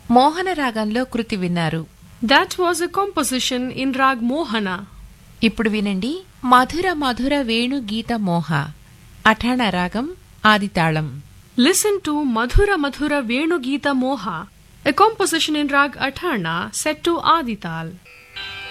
మోహన రాగంలో కృతి విన్నారు. That was a composition in Rag Mohana. ఇప్పుడు వినండి మధుర మధుర వేణు గీత మోహ అఠాణ రాగం ఆదితాళం. Listen to Madhura Madhura Venu Geeta Moha, a composition in Rag Athana set to Adital.